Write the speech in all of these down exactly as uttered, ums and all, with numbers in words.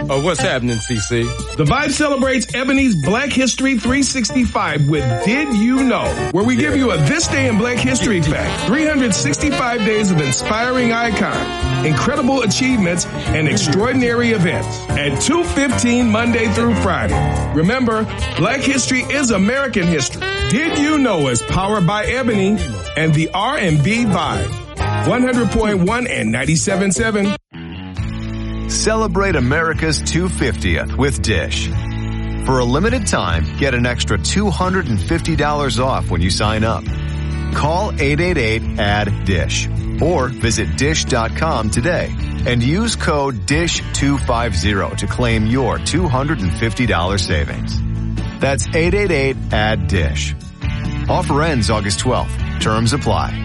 Oh, what's happening, C C? The Vibe celebrates Ebony's Black History three sixty-five with Did You Know, where we give you a This Day in Black History fact. three hundred sixty-five days of inspiring icons, incredible achievements, and extraordinary events at two fifteen Monday through Friday. Remember, Black History is American history. Did You Know is powered by Ebony and the R and B Vibe. one hundred point one and ninety-seven point seven. Celebrate America's two hundred fiftieth with Dish. For a limited time, get an extra two hundred fifty dollars off when you sign up. Call eight eight eight, A D D, DISH or visit dish dot com today and use code D I S H two fifty to claim your two hundred fifty dollars savings. That's eight eight eight, A D D, DISH. Offer ends August twelfth. Terms apply.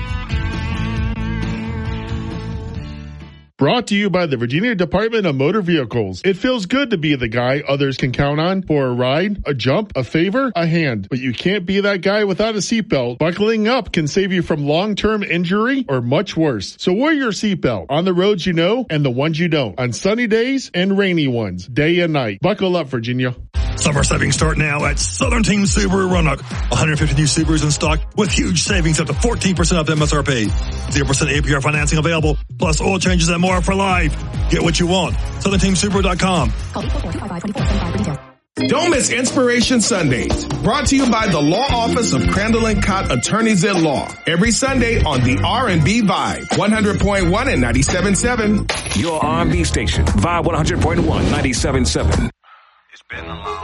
Brought to you by the Virginia Department of Motor Vehicles. It feels good to be the guy others can count on for a ride, a jump, a favor, a hand. But you can't be that guy without a seatbelt. Buckling up can save you from long-term injury or much worse. So wear your seatbelt on the roads you know and the ones you don't. On sunny days and rainy ones, day and night. Buckle up, Virginia. Summer savings start now at Southern Team Subaru Roanoke. one hundred fifty new Subarus in stock with huge savings up to fourteen percent off M S R P. zero percent A P R financing available, plus oil changes and more for life. Get what you want. Southern Team Subaru dot com. Don't miss Inspiration Sundays, brought to you by the Law Office of Crandall and Cott Attorneys at Law. Every Sunday on the R and B Vibe, one hundred point one and ninety-seven point seven. Your R and B station, Vibe one hundred point one, ninety-seven point seven. It's been a long